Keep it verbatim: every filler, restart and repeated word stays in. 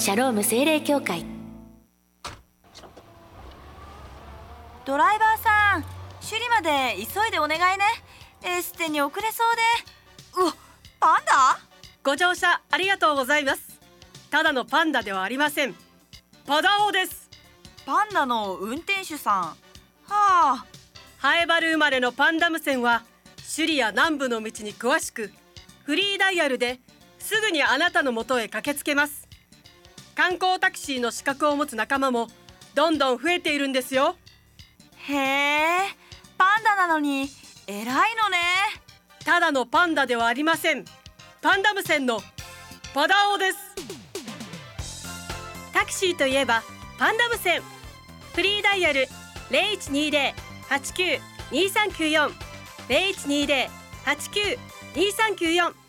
シャローム聖霊教会。 ドライバーさん、首里まで急いでお願いね。エステに遅れそうで。うわ、パンダ？ ご乗車ありがとうございます。ただのパンダではありません。パダオです。 パンダの運転手さん。はあ。 ハエバル生まれのパンダム線は首里や南部の道に詳しく、フリーダイヤルですぐにあなたの元へ駆けつけます。観光タクシーの資格を持つ仲間もどんどん増えているんですよ。 へえ、パンダなのに偉いのね。 ただのパンダではありません。パンダム線のパダオです。タクシーといえばパンダム線。フリーダイヤル ゼロいちにゼロ はちきゅう にさんきゅうよん ゼロいちにゼロ はちきゅう にさんきゅうよん